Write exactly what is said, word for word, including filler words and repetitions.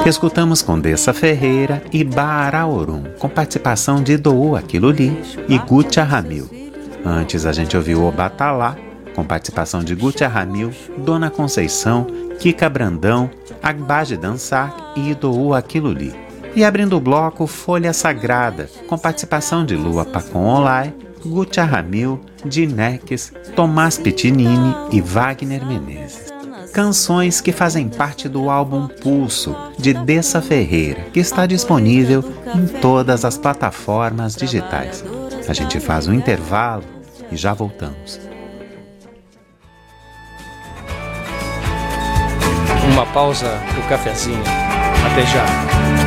Escutamos Condessa Ferreira e Baaraorum, com participação de Idou Aquiloli e Gutia Ramil. Antes a gente ouviu O Batalá, com participação de Gutia Ramil, Dona Conceição, Kika Brandão, Agbaje Dançak e Idou Aquiloli. E abrindo o bloco, Folha Sagrada, com participação de Lua Pacon Olai, Gutia Ramil, Dinex, Tomás Pitinini e Wagner Menezes. Canções que fazem parte do álbum Pulso, de Dessa Ferreira, que está disponível em todas as plataformas digitais. A gente faz um intervalo e já voltamos. Uma pausa pro cafezinho. Até já.